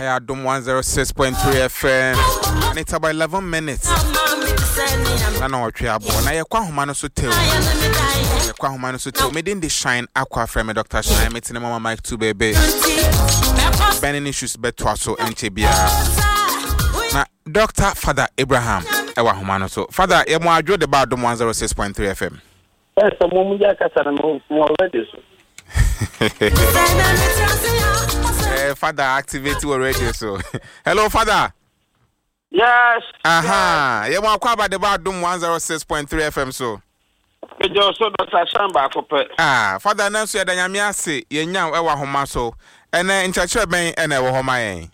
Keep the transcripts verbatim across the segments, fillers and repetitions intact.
Kaya Dom one oh six point three F M. And it's about eleven minutes. I know what you are born. I acquire humano so tell. I acquire humano so tell. Made in the shine aqua frame, Doctor Shine, meeting Mama Mike two baby. Banning issues bet twasso and Tibia. Now, Doctor Father Abraham, Ewa Humano so. Father, you more drew the bar Dom one oh six point three F M. Yes, the moment I can more ready. Uh, Father, activate your radio so. Hello, Father. Yes. Aha. You want to call about the bar Dom one oh six point three F M so. It also Doctor Shamba. Ah, Father, now so you are the say you know Ewa Huma so. And then in church ben and Ewa Huma.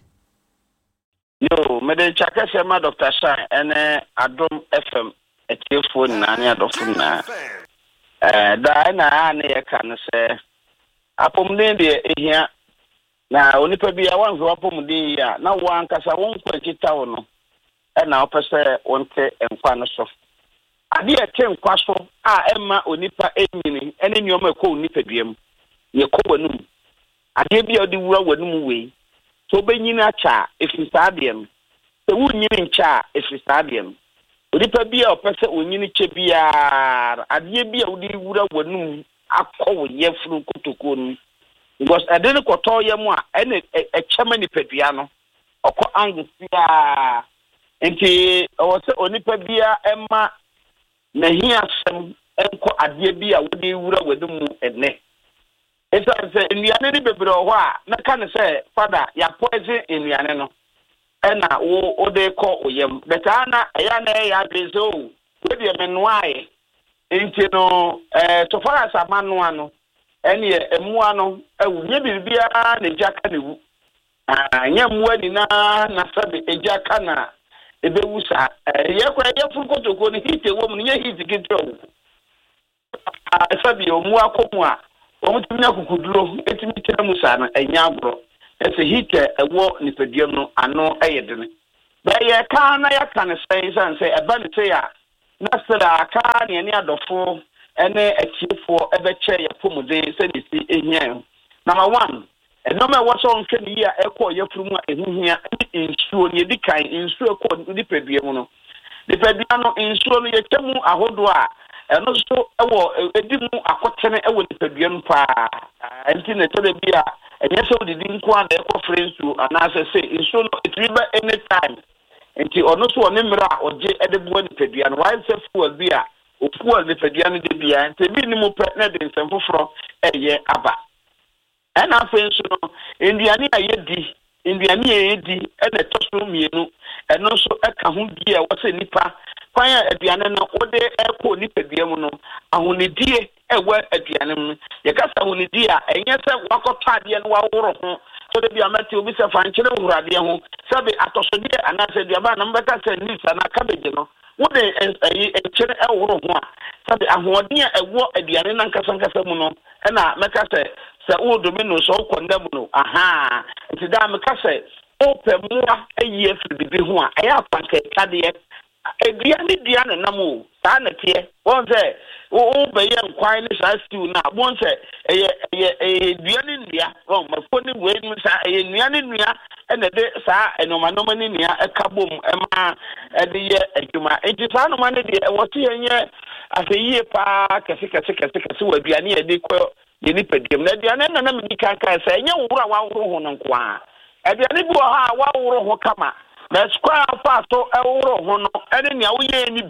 Yo, me de chaka sema Doctor Shine and Adom F M at your phone na near the phone na. Eh, da na na ye kan say apomden de ehia na onipa bia wan ho apomden ya na wan kasa won kwakita wo no e na opese wonte enkwa no so ade e ke nkwa so a emma onipa enyini ene nyoma ko onipa biam ye ko wanum ade bia odi wura wanum we so benyina cha efisadiam se wunyini ncha efisadiam onipa bia opese onyini che bia ade bia odi wura wanum akọ ye furu kotoko nu because adene koto ye mu a ene e chema ni pedua no okọ angsia enti o se onipa bia ema na hiasem enko ade bia wodi wura wadum ene esa se nnuane ni bebre ho a na ka ne se father ya poise nnuane no ena wo ode ko oyem betana eya na ya bezo wedi menwae enti no eh to fara samanu ano ene emu ano ewu nye bibia na jaka na wu ah nye mu ani na na sabe ejaka na ebewusa ye kwa ye fu kotoko ni hite wo mu nye hite kitro ah sabe omu akomu a omu timnya kukuduro etimi tira musa na enya agro ese hite ewo ni pedium no ano eyedene ba ye ka na ya kan sai san sai eba ni sai a nasra aka ne ne adofo ene atiefo ebeche ya pomuden se ni si ehia number one enoma wo so nke ni ya ekọ ya furumu a ehuhia insuo ni edikan insuo ekọ ni pedua mu no ni pedua no insuo no ye temu ahodo a eno so ewo edimu akotene ewo ni pedua no pa enti na tele bia enye so didi nko a na ekọ frensu anase se insuo no etiba anytime enti ono so oni mra oje edebu ni pedua no why se fuel bia ofuel ni pedua no de bia enti bi ni mu pre na de nsemfoforo eye aba ena fensu no indiani ayedi indiani ayedi ena toso mienu eno so eka ho bi e wose nipa kwan aduane no wode eko ni pedua mu no ahonidie ewa aduane mu ye kasa ahonidie a enye se wakotọ ade no waworo ho so de bia mate obi se fankire wurade ho sabe atosode anase duaba na mbeka se nisa na cabbage no wode ayi enkire eworo ho a sabe ahoden a ewo aduane na nkasa nkasa mu no ena meka se se wo domino so kondam no aha nti da meka se opemwa ayi afiri bi ho a eya panka kade eduane duane namo sa na tie won se wo beye nkwan ni sa stew na won se eye eye duane ndia won mafo ni we ni sa eye nuane nua ene de sa enoma noma ni nua ekabom ema ede ye adwuma enti sa no ma ne de wo tie yenye afeyie pa kese kese kese kese wa duane ye de ko ye ni pediem na duane na na mi kan kan sa enye wura wa wuro ho no nko a eduane bi wo ha wa wuro ho kama na square fasto ewuro ho no ene ne awoye ni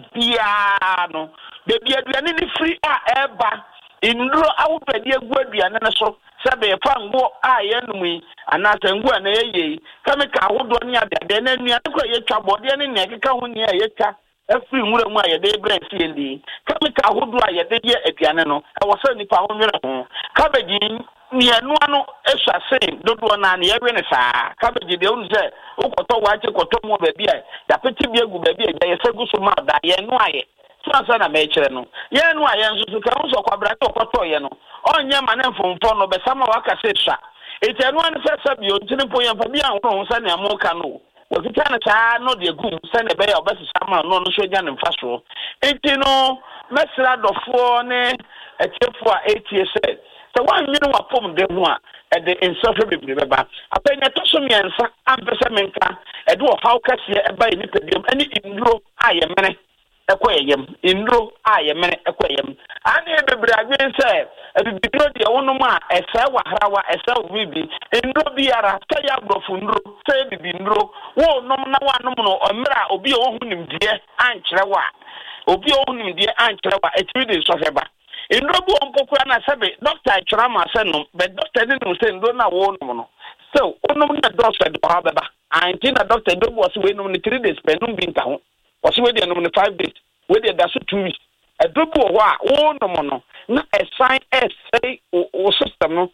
bia no de bia duane ni free a eba indro awopedi egu aduane ne so sebe fa ngo a ye numi anata ngo na ye yi kamika ahodo ne adade na nuane ko ye twa bode ne ne keka ho ne ye twa afri nwura mu a ye de bread sie ndi kamika ahodo a ye de ye aduane no e wo se nipa ho nwera ho cabbage ni anu anu esha sen dodo na na ye we ne saa cabbage de unu se ukoto wache koto mu ba bia ya peti bia gu ba bia ye se gu so ma da ye nu aye so asa na me kire no ye nu aye nso so ka unso kwabra to koto ye no onye ma na mfomfo no be sama waka se sha eti anu anu se sabio ntini po ye fa bia ho sa ne amoka no wo fita na saa no de gum se ne be ya obese sama no no so gya ne mfa so eti no mesra dofo ne etiefo a etie se so wan nyine wa pom de ho a at the insuffer beba. A penny to some answer, and Pesamenka, a do how cassia by Nipedium, and in row, I am many aquarium, in row, I am many aquarium. I never brag, say, a biblo the onoma, a sawa harawa, a saw bibi, in row biara, taya brofunro, say bibindro, wo no one no or mera, or be on him dear, and Chrawa. Obi ohun die ankyerwa etiri so heba enrobu ompokura na sebe doctor Chirama senum but doctor didn't say ndo na wo no no so onum na doctor do ha beba anti na doctor do was we no three days penum bi nka ho was we dey no five days we dey da so two weeks edobu ho a wo no no na assign essay o system no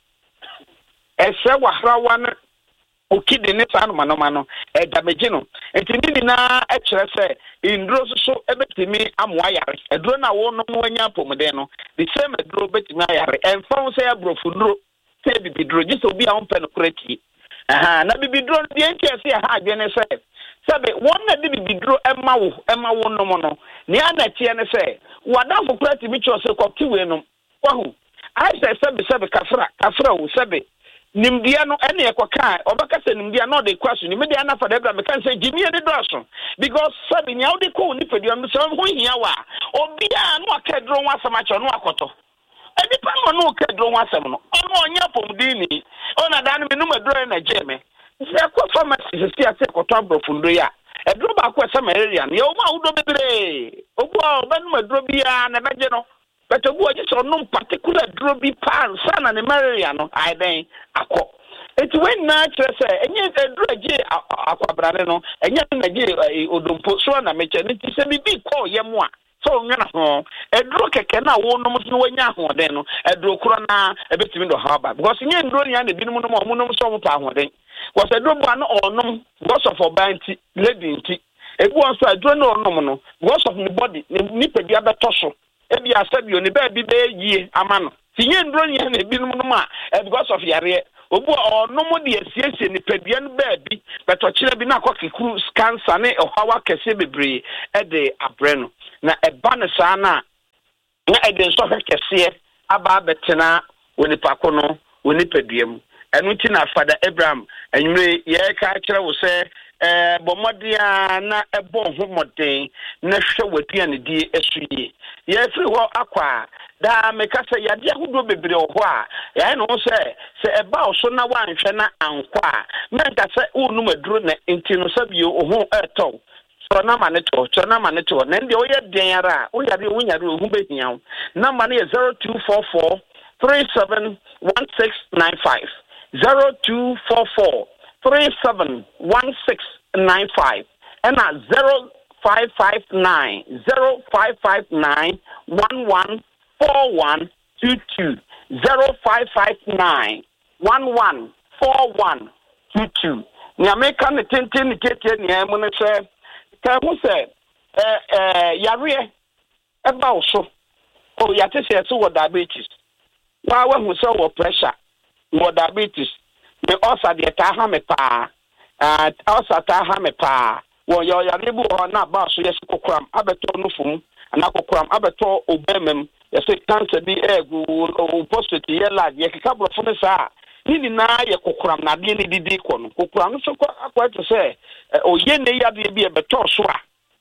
essay wa hrawa na o kid ne fa no mano mano e damage no entini na e kire se indro so ebetimi amwa yare edro na wo no wanya pomden no the same edro betimi ayare enfon se abrofu ndro se bibidro jiso bi a onpe no koreti aha na bibidro de enke se ha adwene se sebe won na de bibidro ema wo ema wo no mo no ne anatie ne se wada fo koreti bi cho se kwoti we no wahu ai se sebe sebe kafra kafra wo sebe nimdia no ene ekoka obaka se nimdia no de kwaso ni media na fa da me kan se jimi de doso because sabi nya wo de ko ni pedua no se ho hia wa obia no akedro wa samacho no akoto edi pa no no akedro wa sam no ono onya pomdini ona dan me no madro na jeme se ko pharmacy se sia se koto abrofundo ya edro ba ko se malaria ne o ma wo do bebre obu a obanu madro bia na beje no but obu oje so no particular drobi pan sana ne malaria no ai den akọ eti when na kire se enye droje akwabrane no enye na je odompo so na meche ne ti se bibi ko yemu a so nwena ho edro keke na wo no so wanya ho den no edro kro na ebetimi do haba because nye ndro nya na binum no mo no so mo pa ho den was edro bu an onom because of obanti lady nti ebu on so edro no onom no because of the body ni pedua beto so ebi asabio ne ba bi be yie amano tinye ndro nya na binum no ma because of yare obu onom de asiesie ne pedua no ba bi beto kire bi na akokikru cancer ne ohawa kese bebre e de abreno na eba ne saa na na e de so kese aba betena woni pakono woni peduam enu ti na fada Abraham enwure ye ka kire wo se eh bomodia na ebo homoden na hwe wadua ne die esuye ye firi ho akwa da meka se yade ahudo bebre ho a ye no se se eba so na wanhwe na ankwa menka se unu maduro na intino sabio ohu eto so na maneto so na maneto na ndi oye den ara o yade o nyade ohu behia na mane zero two four four three seven one six nine five zero two four four three seven one six nine five and at zero five five nine zero five five nine one one four one two two zero five five nine one one four one two two. Nyameka ne tente ne tete ne emu ne se ka hu se eh eh yare e ba so o ya te se so diabetes wa wa hu se wo pressure wo diabetes me osa de ta ha me pa ah osa ta ha me pa wo yo ya rebu ho na ba so yes kokram abeto no fum ana kokram abeto obemem yes cancer bi egu o prostate ye la ye kika brofo ne sa ni na ye kokram na de ne didi ko no kokram so akwa to se o ye ne ya de bi e beto so a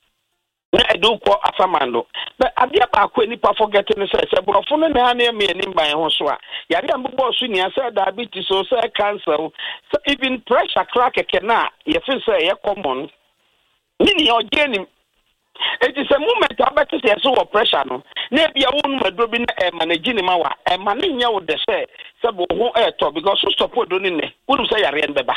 na edo ko afamando but abia ba ko ni pa forget ne se se brofo ne na na me ni ban ho so a yare ambo so ni asa diabetes so se cancer so even pressure crack ekena ye fi se ye common ni ni ogeni it is a moment about to say so pressure no na bia wonu madrobi na e manage ni ma wa e mane nya wo de se se bo ho e to because so stop do ni ne wonu se yare en beba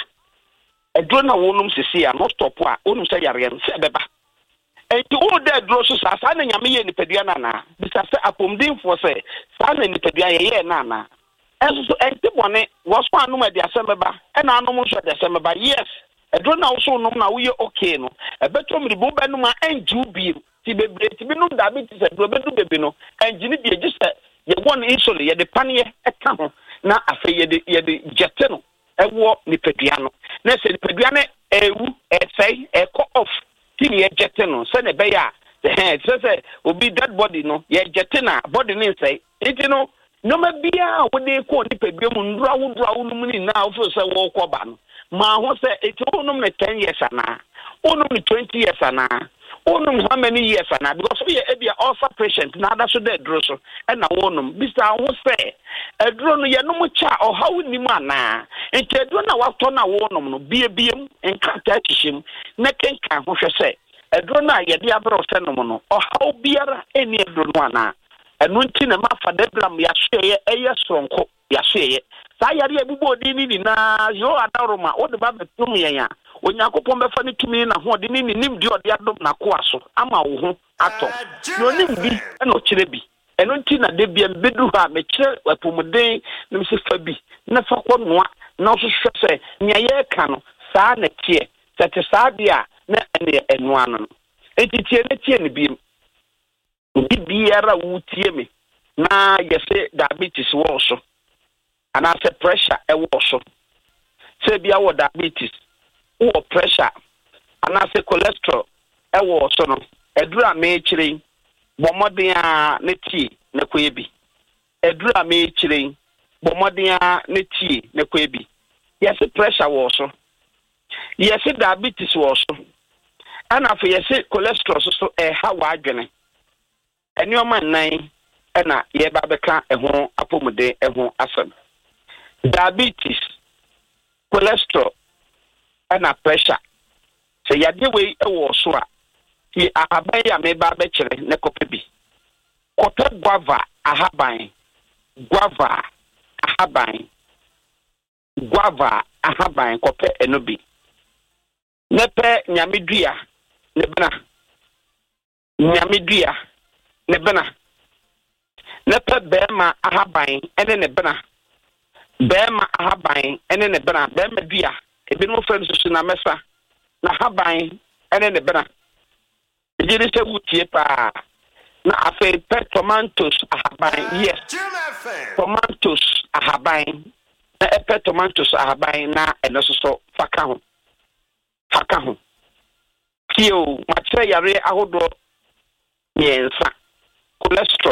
e dro na wonu sisi a no stop a wonu se yare en se beba e ti wo de dro so sa sa na nyame ye ni pedua na na bisa se apomdin fo se sa na ni pedua ye ye na na enso so e ti bone wo so anu ma de asem beba e na anu mo so de asem beba yes edro na wo so no na wo ye okay no ebeto mi bu benu ma enju bi ti bebre ti bi no diabetes edro bedu bebe no enjini bi ejise ye won insulin ye de panie eka ho na afa ye de ye de jete no ewo ni pedua no na se ni pedua ne ewu esai eko off ti ni jete no se ne be ya eh se se obi dead body no ye jete na body ni nsai enti no no ma bia wo de ko ni pedwe mu ndura wo ndura wo num ni na wo se wo ko ba no ma ho se eti wo num ne ten years ana wo num ne twenty years ana wo num how many years ana because we e bia ulcer patient na da so de dro so e na wo num bisa ho se edro no ye num cha o ha wo nim ana enti edro na wa to na wo num no bie biem enka ta chishim na kenka ho hwe se edro na ye de abro se num no o ha biara eni edro no ana enu nti na ma fa deblam ya hweye eye sonko ya hweye sa yare ebubo di ni na yo adaroma o de ba betum yen ya onyankopon be fa ni tumi na ho de ni nim di ode adom na ko aso ama wo ho ato no nim bi na o kire bi enu nti na de bia bedu ha me kire wapomuden nim se fa bi na fa ko noa na so hwese nya ye ka no sa na tie tete sa bia na ene enu anu enti tie na tie ne bi biara wutie me na yese diabetes wo so ana se pressure e wo so se bia wo diabetes wo pressure ana se cholesterol e wo so no edura me kire bomoden a ne tie na kwebi edura me kire bomoden a ne tie na kwebi yese pressure wo so yese diabetes wo so ana fe yese cholesterol so so e ha wa adwene Anyoma nine ena ye ba beka eho apomude eho asem diabetes cholesterol ena pressure se yade we ewo so a ti ahaban ya me ba be kire ne kope bi kope guava ahaban guava ahaban guava ahaban kope enobi nepe nyamedua ne bena nyamedua ne bena nepe bema ahaban ene ne bena bema ahaban ene ne bena bema dua ebi no friends so na mesa na ahaban ene ne bena ejiri se wutie pa na afe pe tomatoes ahaban yes tomatoes ahaban na epe tomatoes ahaban na eno so so faka ho faka ho kio matre yare ahodo yensa cholesterol